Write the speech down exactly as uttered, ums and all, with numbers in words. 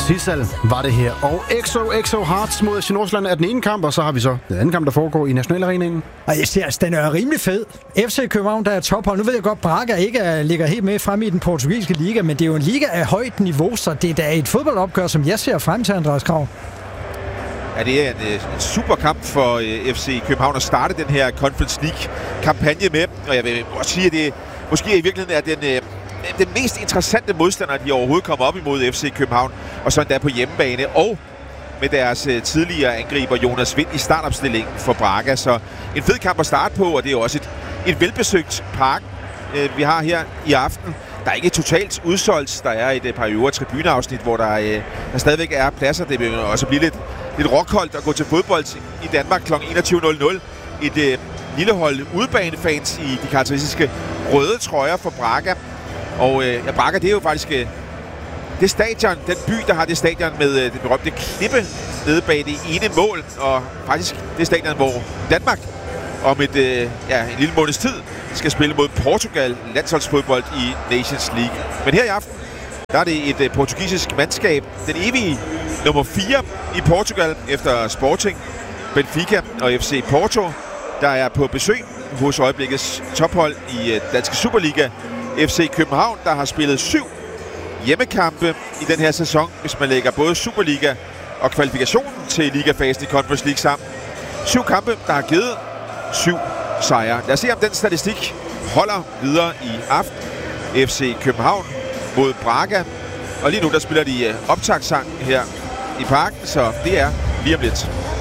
Sissel var det her. Og X O X O Hearts mod F C Nordsjælland er den ene kamp, og så har vi så den anden kamp, der foregår i Nationalarenaen. Og jeg siger, altså, den er rimelig fed. F C København, der er tophold. Nu ved jeg godt, Braga ikke er, ligger helt med fremme i den portugisiske liga, men det er jo en liga af højt niveau, så det er da et fodboldopgør, som jeg ser frem til, Andreas Krav. Ja, det er en, en super kamp for uh, F C København at starte den her Conference League-kampagne med. Og jeg vil også sige, at det måske i virkeligheden er den, uh, den mest interessante modstander, de overhovedet kommer op imod F C København. Og så endda på hjemmebane. Og med deres uh, tidligere angriber Jonas Vind i startopstillingen for Braga. Så en fed kamp at starte på, og det er jo også et, et velbesøgt park, uh, vi har her i aften. Der er ikke totalt udsolgt. Der er et uh, par øvre tribuneafsnit, hvor der, uh, der stadigvæk er pladser. Det vil også blive lidt lidt rockholdt at gå til fodbold i Danmark kl. enogtyve nul nul. Et øh, lille hold udebanefans i de karakteristiske røde trøjer for Braga. Og øh, ja, Braga, det er jo faktisk øh, det stadion, den by, der har det stadion med øh, det berømte klippe nede bag det ene mål. Og faktisk det stadion, hvor Danmark om et, øh, ja, en lille måneds tid skal spille mod Portugal landsholdsfodbold i Nations League. Men her i aften, der er det et uh, portugisisk mandskab, den evige nummer fire i Portugal efter Sporting, Benfica og F C Porto, der er på besøg hos øjeblikkets tophold i uh, Danske Superliga, F C København, der har spillet syv hjemmekampe i den her sæson, hvis man lægger både Superliga og kvalifikationen til ligafasen i Conference League sammen. Syv kampe, der har givet syv sejre. Lad os se, om den statistik holder videre i aften. F C København mod Braga. Og lige nu, der spiller de optagssang her i parken, så det er lige om lidt.